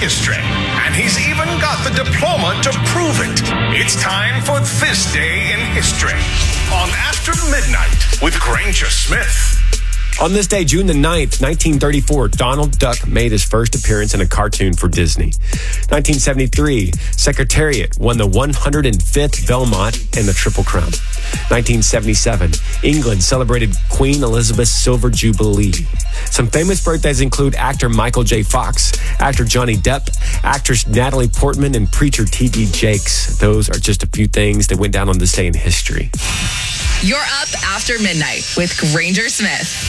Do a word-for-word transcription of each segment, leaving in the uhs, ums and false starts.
history. And he's even got the diploma to prove it. It's time for This Day in History on After Midnight with Granger Smith. On this day, June the ninth, nineteen thirty-four, Donald Duck made his first appearance in a cartoon for Disney. nineteen seventy-three, Secretariat won the one hundred fifth Belmont and the Triple Crown. nineteen seventy-seven, England celebrated Queen Elizabeth's Silver Jubilee. Some famous birthdays include actor Michael J. Fox, actor Johnny Depp, actress Natalie Portman, and preacher T D Jakes. Those are just a few things that went down on this day in history. You're up after midnight with Granger Smith.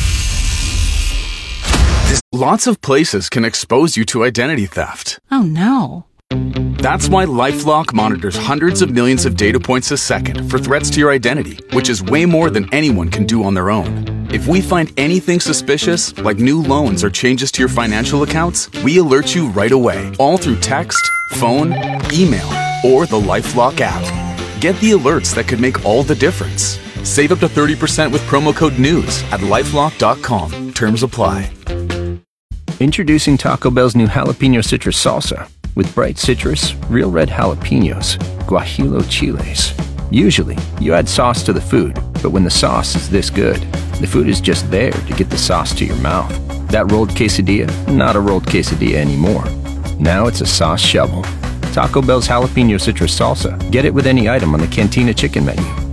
Lots of places can expose you to identity theft. Oh no. That's why LifeLock monitors hundreds of millions of data points a second for threats to your identity, which is way more than anyone can do on their own. If we find anything suspicious, like new loans or changes to your financial accounts, we alert you right away, all through text, phone, email, or the LifeLock app. Get the alerts that could make all the difference. Save up to thirty percent with promo code NEWS at lifelock dot com. Terms apply. Introducing Taco Bell's new jalapeno citrus salsa. With bright citrus, real red jalapenos, guajillo chiles. Usually, you add sauce to the food, but when the sauce is this good, the food is just there to get the sauce to your mouth. That rolled quesadilla, not a rolled quesadilla anymore. Now it's a sauce shovel. Taco Bell's jalapeno citrus salsa. Get it with any item on the Cantina chicken menu.